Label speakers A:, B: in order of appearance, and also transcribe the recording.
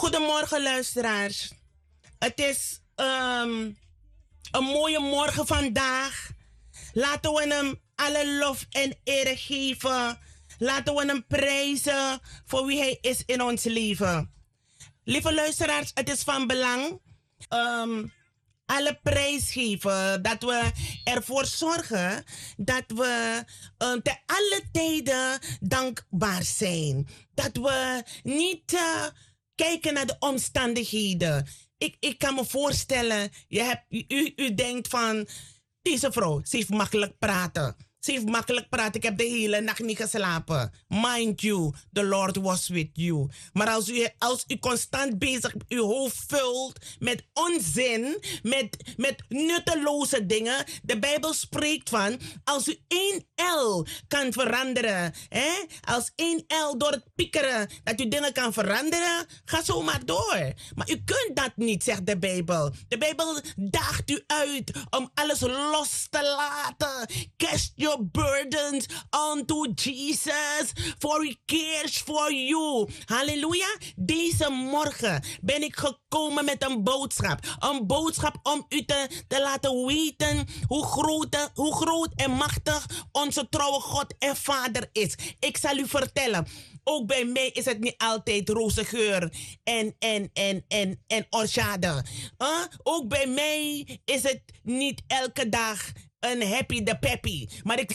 A: Goedemorgen luisteraars. Het is een mooie morgen vandaag. Laten we hem alle lof en eer geven. Laten we hem prijzen voor wie hij is in ons leven. Lieve luisteraars, het is van belang alle prijs geven. Dat we ervoor zorgen dat we te alle tijden dankbaar zijn. Dat we niet kijken naar de omstandigheden. Ik kan me voorstellen, u denkt van, deze vrouw, ze heeft makkelijk praten. Ze heeft makkelijk praten. Ik heb de hele nacht niet geslapen. Mind you, the Lord was with you. Maar als u constant bezig uw hoofd vult met onzin, met nutteloze dingen. De Bijbel spreekt van, als u 1 L kan veranderen. Als 1 L door het piekeren, dat u dingen kan veranderen. Ga zo maar door. Maar u kunt dat niet, zegt de Bijbel. De Bijbel daagt u uit om alles los te laten. Cast your burdens unto Jesus, for he cares for you. Halleluja. Deze morgen ben ik gekomen met een boodschap. Een boodschap om u te laten weten hoe groot en machtig onze trouwe God en Vader is. Ik zal u vertellen. Ook bij mij is het niet altijd roze geur en orchade. Ook bij mij is het niet elke dag een happy de peppy. Maar ik